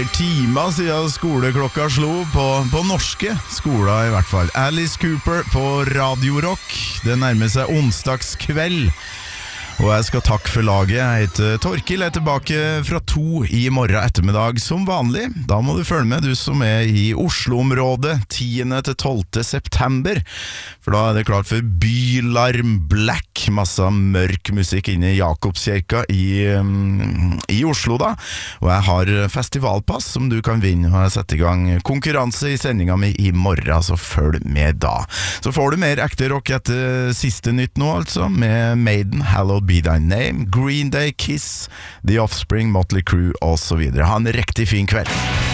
flere timer siden skoleklokka slo på norske skoler i hvert fall. Alice Cooper på Radio Rock. Det nærmer seg onsdagskveld. Og jeg skal takke for laget. Jeg heter Torkil, jeg tilbake fra 2 i morgen ettermiddag som vanlig. Da må du følge med, du som i Oslo-området 10. til 12. september. For da det klart for Bylarm Black, masse mørk musikk inne i Jakobskirka i Oslo da. Og jeg har festivalpass som du kan vinne, og jeg setter i gang konkurranse i sendinga mi i morgen, så følg med da. Så får du mer ekte rock etter siste nytt nå altså, med Maiden, Hallowed Be Thy Name, Green Day, Kiss, The Offspring, Motley Crue og så videre. Ha en riktig fin kveld.